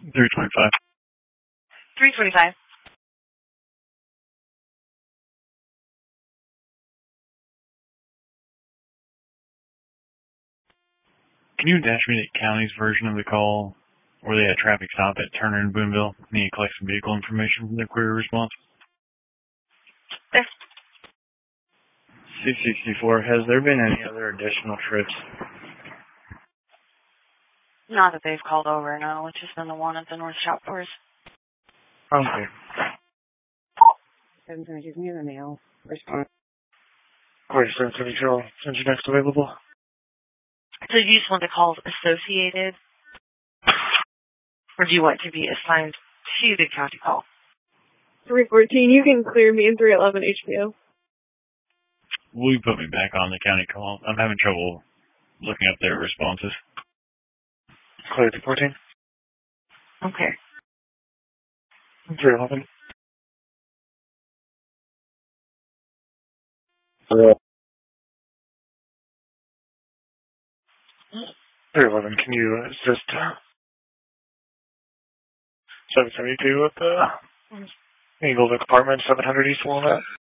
325. 325. Can you dash me the county's version of the call where they had traffic stop at Turner and Boonville? Need to collect some vehicle information from their query response. There. C64, has there been any other additional trips? Not that they've called over, no. It's just been the one at the North Shop Force. Okay. 772 near the mail. Response. 4772, since you're next available. So do you just want the calls associated? Or do you want to be assigned to the county call? 314, you can clear me in 311 HPO. Will you put me back on the county call? I'm having trouble looking up their responses. Clear 214. Okay. 311. 311, can you assist 772 at the Eagle Vic Apartment, 700 East Walnut?